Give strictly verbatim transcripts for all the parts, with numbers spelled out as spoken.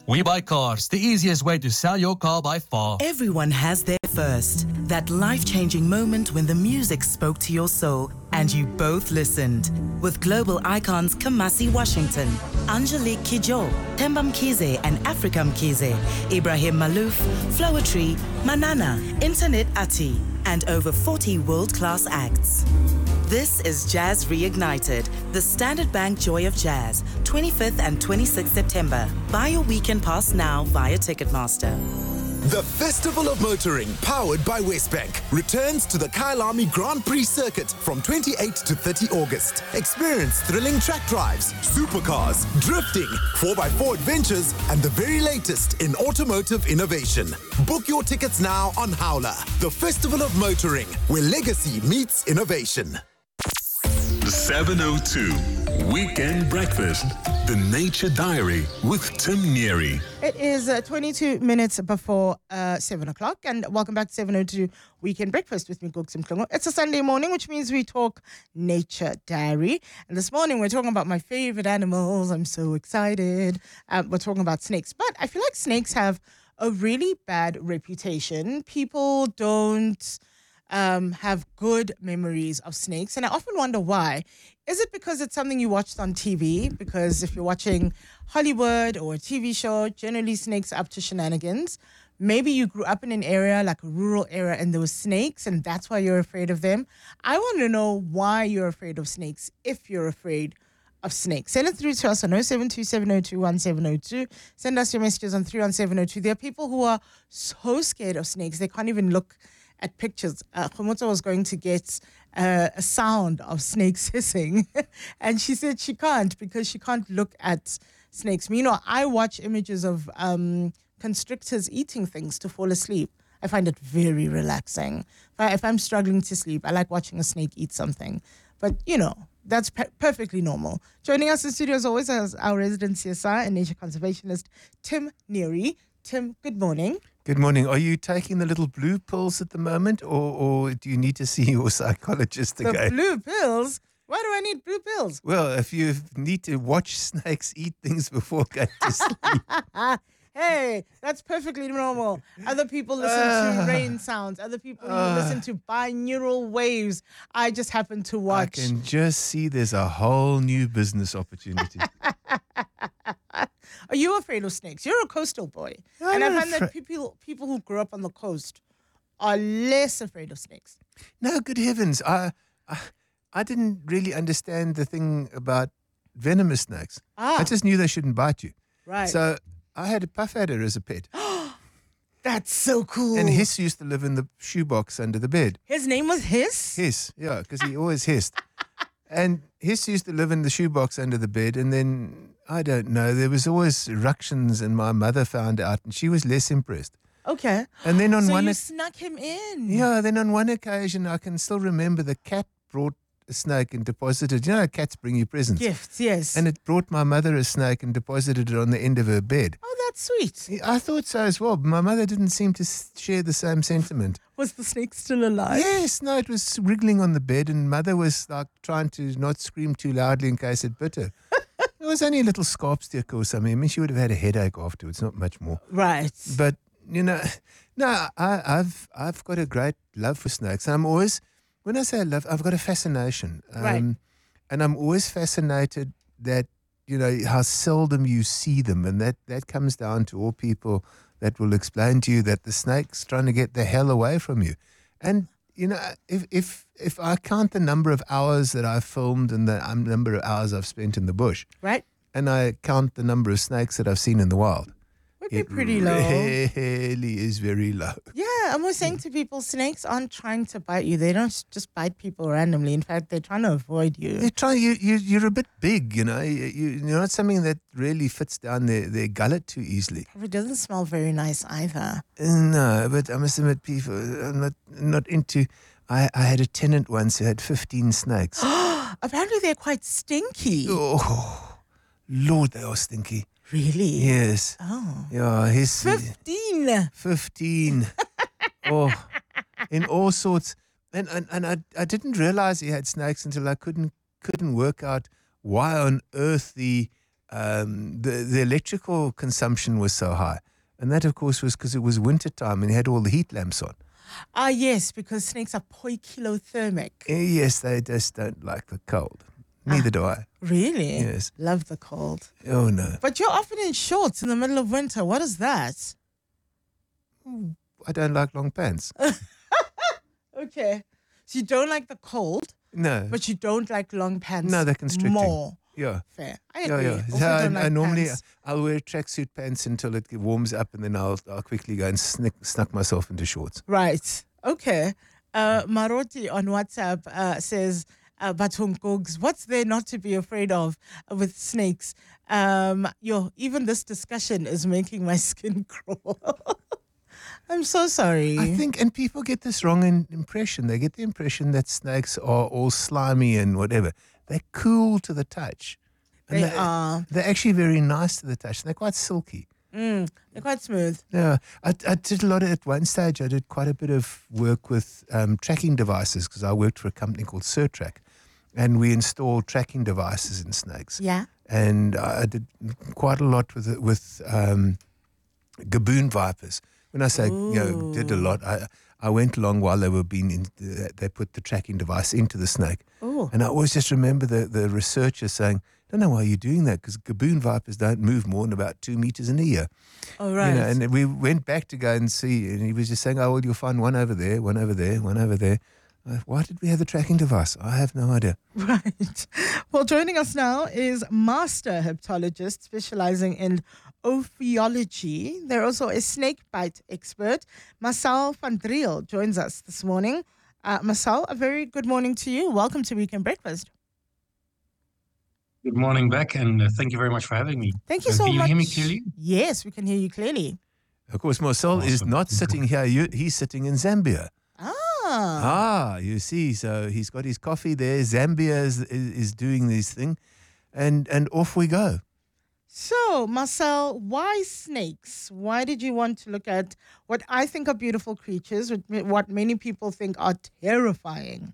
We Buy Cars, the easiest way to sell your car by far. Everyone has their first, that life-changing moment when the music spoke to your soul and you both listened. With global icons Kamasi Washington, Angelique Kidjo, Themba Mkhize and Africa Mkhize, Ibrahim Malouf, Floetry, Manana, Internet Ati, and over forty world-class acts. This is Jazz Reignited, the Standard Bank Joy of Jazz, twenty-fifth and twenty-sixth September. Buy your weekend pass now via Ticketmaster. The Festival of Motoring, powered by Westbank, returns to the Kyalami Grand Prix circuit from twenty-eighth to thirtieth August. Experience thrilling track drives, supercars, drifting, four by four adventures, and the very latest in automotive innovation. Book your tickets now on Howler. The Festival of Motoring, where legacy meets innovation. seven oh two Weekend Breakfast, the Nature Diary with Tim Neary. It is uh, twenty-two minutes before uh, seven o'clock, and welcome back to seven oh two Weekend Breakfast with me, Goksim Klungo. It's a Sunday morning, which means we talk Nature Diary. And this morning, we're talking about my favorite animals. I'm so excited. Um, we're talking about snakes. But I feel like snakes have a really bad reputation. People don't um, have good memories of snakes, and I often wonder why. Is it because it's something you watched on T V? Because if you're watching Hollywood or a T V show, generally snakes are up to shenanigans. Maybe you grew up in an area, like a rural area, and there were snakes, and that's why you're afraid of them. I want to know why you're afraid of snakes, if you're afraid of snakes. Send it through to us on oh seven two seven oh two one seven oh two. Send us your messages on three one seven oh two. There are people who are so scared of snakes, they can't even look at pictures. Uh, Khomotso was going to get uh, a sound of snakes hissing, and she said she can't because she can't look at snakes. You know, I watch images of um, constrictors eating things to fall asleep. I find it very relaxing. If, I, if I'm struggling to sleep, I like watching a snake eat something. But, you know, that's pe- perfectly normal. Joining us in studio as always is our resident C S R and nature conservationist, Tim Neary. Tim, good morning. Good morning. Are you taking the little blue pills at the moment, or, or do you need to see your psychologist again? The blue pills? Why do I need blue pills? Well, if you need to watch snakes eat things before going to sleep. Hey, that's perfectly normal. Other people listen uh, to rain sounds. Other people uh, listen to binaural waves. I just happen to watch. I can just see there's a whole new business opportunity. Are you afraid of snakes? You're a coastal boy. I'm and I find afra- that people people who grew up on the coast are less afraid of snakes. No, good heavens. I, I I didn't really understand the thing about venomous snakes. Ah. I just knew they shouldn't bite you. Right. So I had a puff adder as a pet. That's so cool. And Hiss used to live in the shoebox under the bed. His name was Hiss? Hiss, yeah, because he always hissed. And Hiss used to live in the shoebox under the bed, and then, I don't know, there was always ructions, and my mother found out, and she was less impressed. Okay. And then on so one you o- snuck him in. Yeah, then on one occasion, I can still remember the cat brought a snake and deposited, you know, cats bring you presents. Gifts, yes. And it brought my mother a snake and deposited it on the end of her bed. Oh, that's sweet. I thought so as well, but my mother didn't seem to s- share the same sentiment. Was the snake still alive? Yes, no, it was wriggling on the bed, and mother was like trying to not scream too loudly in case it bit her. It was only a little scalp stick or something. I mean, she would have had a headache afterwards, not much more. Right. But, you know, no, I, I've I've got a great love for snakes. And I'm always, when I say I love, I've got a fascination. Um, Right. And I'm always fascinated that, you know, how seldom you see them. And that, that comes down to all people that will explain to you that the snake's trying to get the hell away from you. And, you know, if if if I count the number of hours that I've filmed and the um, number of hours I've spent in the bush, Right. and I count the number of snakes that I've seen in the wild, Would be it pretty low. really is very low. Yeah, I'm always saying to people, snakes aren't trying to bite you. They don't just bite people randomly. In fact, they're trying to avoid you. They try you, you. You're a bit big, you know. You, you, you're not something that really fits down their, their gullet too easily. It doesn't smell very nice either. Uh, No, but I must admit, people, I'm not not into. I, I had a tenant once who had fifteen snakes. Apparently, they're quite stinky. Oh, Lord, they are stinky. Really? Yes. Oh. Yeah, his Fifteen. fifteen. Oh, in all sorts. And and, and I, I didn't realize he had snakes until I couldn't couldn't work out why on earth the um, the, the electrical consumption was so high. And that, of course, was because it was winter time and he had all the heat lamps on. Ah, yes, because snakes are poikilothermic. Eh, Yes, they just don't like the cold. Neither do I. Really? Yes. Love the cold. Oh, no. But you're often in shorts in the middle of winter. What is that? I don't like long pants. Okay. So you don't like the cold, No. but you don't like long pants No, they're constricting. more. Yeah. Fair. I Yeah, agree. yeah. Also So I, don't like I normally pants. I'll wear tracksuit pants until it warms up, and then I'll I'll quickly go and snick, snuck myself into shorts. Right. Okay. Uh, Maroti on WhatsApp uh, says, uh, Batung Gogs, what's there not to be afraid of with snakes? Um, yo, even this discussion is making my skin crawl. I'm so sorry. I think, and people get this wrong in, impression. They get the impression that snakes are all slimy and whatever. They're cool to the touch. And They are. They're actually very nice to the touch. They're quite silky. Mm, they're quite smooth. Yeah, I, I did a lot of, at one stage, I did quite a bit of work with um, tracking devices because I worked for a company called Surtrack, and we installed tracking devices in snakes. Yeah. And I did quite a lot with it, with um, gaboon vipers. When I say, you know, did a lot, I I went along while they were being, in, uh, they put the tracking device into the snake. Oh. And I always just remember the, the researcher saying, I don't know why you're doing that because gaboon vipers don't move more than about two meters in a year. All right. You know, and we went back to go and see, and he was just saying, oh, well, you'll find one over there, one over there, one over there. Uh, Why did we have the tracking device? I have no idea. Right. Well, joining us now is master hepatologist specializing in ophiology. They're also a snake bite expert. Marcel van Driel joins us this morning. Uh, Marcel, a very good morning to you. Welcome to Weekend Breakfast. Good morning, Beck, and uh, thank you very much for having me. Thank you Uh, so can you much. hear me clearly? Yes, we can hear you clearly. Of course, Marcel is Awesome. not sitting here. You, he's sitting in Zambia. Ah. Ah, you see. So he's got his coffee there. Zambia is, is, is doing this thing. And, and off we go. So, Marcel, why snakes? Why did you want to look at what I think are beautiful creatures, what what many people think are terrifying?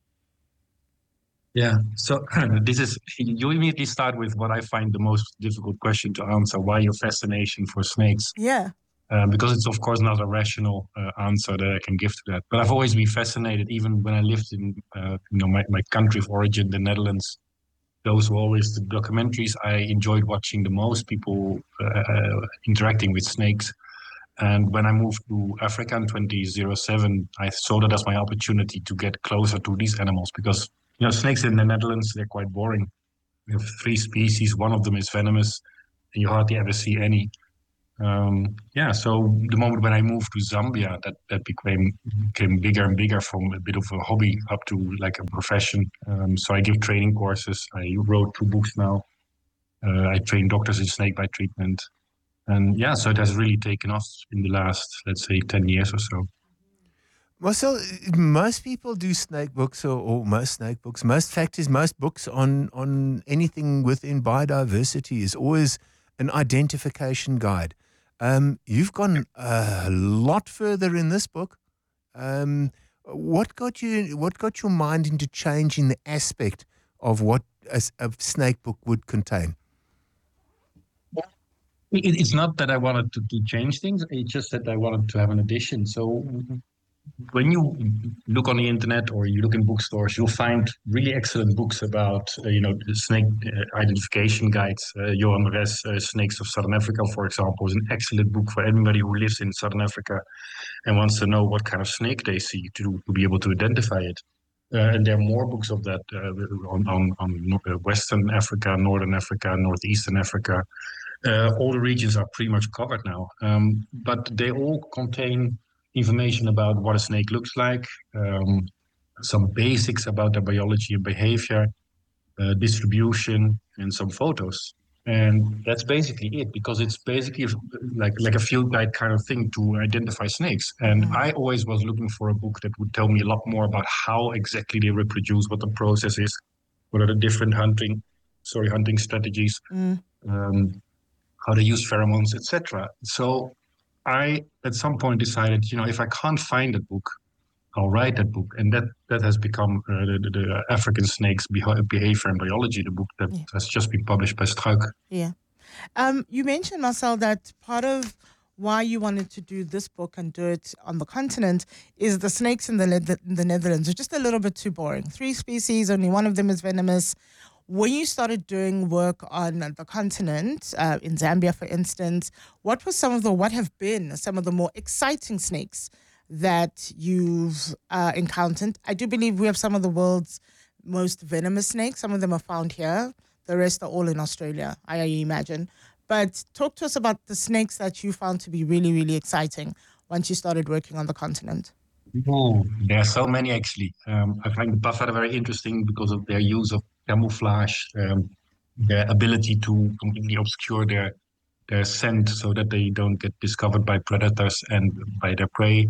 Yeah. So this is you immediately start with what I find the most difficult question to answer: why your fascination for snakes? Yeah. Um, because it's of course not a rational uh, answer that I can give to that. But I've always been fascinated, even when I lived in uh, you know my, my country of origin, the Netherlands. Those were always the documentaries I enjoyed watching the most. People uh, interacting with snakes. And when I moved to Africa in twenty oh seven, I saw that as my opportunity to get closer to these animals because, you know, snakes in the Netherlands, they're quite boring. We have three species. One of them is venomous, and you hardly ever see any. Um, yeah, so the moment when I moved to Zambia, that, that became became bigger and bigger from a bit of a hobby up to like a profession. Um, so I give training courses. I wrote two books now. Uh, I train doctors in snakebite treatment. And yeah, so it has really taken off in the last, let's say, ten years or so. Marcel, most people do snake books or, or most snake books. Most factors, most books on, on anything within biodiversity is always an identification guide. Um, you've gone a lot further in this book. Um, what got you? What got your mind into changing the aspect of what a, a snake book would contain? It, it's not that I wanted to, to change things. It's just that I wanted to have an addition. So when you look on the internet or you look in bookstores, you'll find really excellent books about, uh, you know, the snake uh, identification guides. Uh, Johan Res, uh, Snakes of Southern Africa, for example, is an excellent book for anybody who lives in Southern Africa and wants to know what kind of snake they see to, to be able to identify it. Uh, and there are more books of that uh, on, on, on Western Africa, Northern Africa, Northeastern Africa. Uh, all the regions are pretty much covered now, um, but they all contain information about what a snake looks like, um, some basics about their biology and behavior, uh, distribution, and some photos. And that's basically it, because it's basically like like a field guide kind of thing to identify snakes. And mm-hmm. I always was looking for a book that would tell me a lot more about how exactly they reproduce, what the process is, what are the different hunting, sorry, hunting strategies. Mm. Um, how they use pheromones, et cetera. So I, at some point, decided, you know, if I can't find a book, I'll write that book. And that, that has become uh, the, the, the African Snakes Behavior and Biology, the book that Yeah. has just been published by Struik. Yeah. Um, you mentioned, Marcel, that part of why you wanted to do this book and do it on the continent is the snakes in the, Le- the Netherlands are just a little bit too boring. Three species, only one of them is venomous. When you started doing work on the continent, uh, in Zambia, for instance, what were some of the, what have been some of the more exciting snakes that you've uh, encountered? I do believe we have some of the world's most venomous snakes. Some of them are found here. The rest are all in Australia, I imagine. But talk to us about the snakes that you found to be really, really exciting once you started working on the continent. Oh, there are so many actually. Um, I find the Pafara very interesting because of their use of camouflage, um, their ability to completely obscure their their scent so that they don't get discovered by predators and by their prey.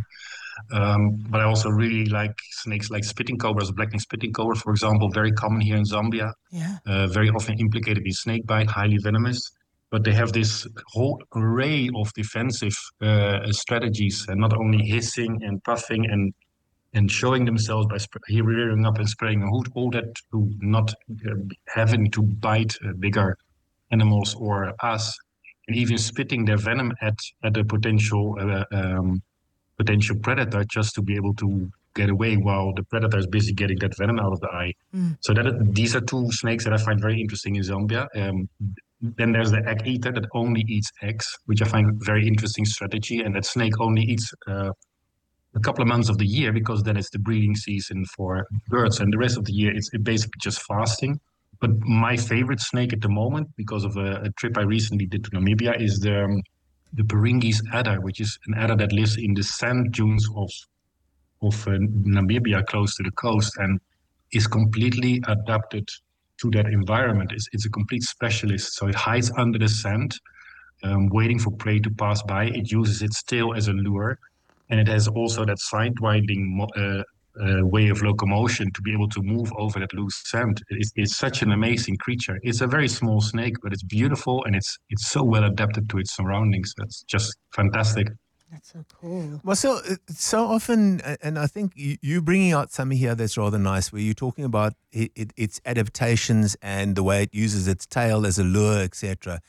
Um, but I also really like snakes like spitting cobras, black-necked spitting cobra, for example, very common here in Zambia. Yeah. Uh, very often implicated in snake bite, highly venomous. But they have this whole array of defensive uh, strategies, and not only hissing and puffing and and showing themselves by sp- rearing up and spraying a hood, all that to not uh, having to bite uh, bigger animals or us, and even spitting their venom at at a potential uh, um, potential predator just to be able to get away while the predator is busy getting that venom out of the eye. Mm. So that these are two snakes that I find very interesting in Zambia. Um, then there's the egg eater that only eats eggs, which I find a very interesting strategy. And that snake only eats uh, a couple of months of the year because then it's the breeding season for birds, and the rest of the year it's basically just fasting. But my favorite snake at the moment, because of a, a trip I recently did to Namibia, is the um, the Peringis adder, which is an adder that lives in the sand dunes of of uh, Namibia, close to the coast, and is completely adapted to that environment. It's, it's a complete specialist, so it hides under the sand, um, waiting for prey to pass by. It uses its tail as a lure, and it has also that sidewinding uh, uh, way of locomotion to be able to move over that loose sand. It's, it's such an amazing creature. It's a very small snake, but it's beautiful, and it's it's so well adapted to its surroundings. That's just fantastic. That's so cool. Well, so uh, so often, uh, and I think you, you bringing out something here that's rather nice, where you're talking about it, it, its adaptations and the way it uses its tail as a lure, et cetera.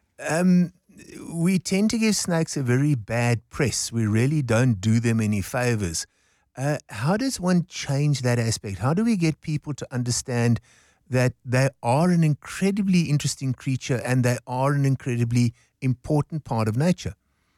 Um, we tend to give snakes a very bad press. We really don't do them any favors. Uh, how does one change that aspect? How do we get people to understand that they are an incredibly interesting creature and they are an incredibly important part of nature?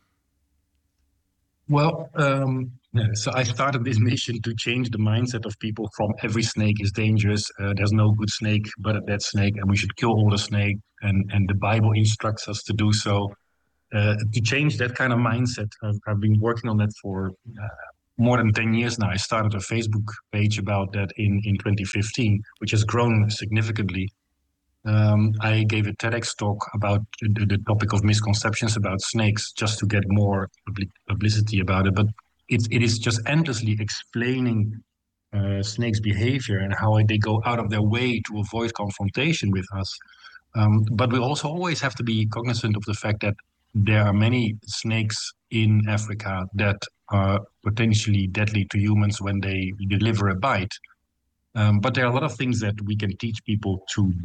Well, um, yeah, so I started this mission to change the mindset of people from every snake is dangerous. Uh, there's no good snake but a dead snake, and we should kill all the snake. And, and the Bible instructs us to do so. Uh, to change that kind of mindset, I've, I've been working on that for uh, more than ten years now. I started a Facebook page about that in, in twenty fifteen, which has grown significantly. Um, I gave a TEDx talk about the, the topic of misconceptions about snakes just to get more public publicity about it. But it, it is just endlessly explaining uh, snakes' behavior and how they go out of their way to avoid confrontation with us. Um, but we also always have to be cognizant of the fact that there are many snakes in Africa that are potentially deadly to humans when they deliver a bite. Um, but there are a lot of things that we can teach people to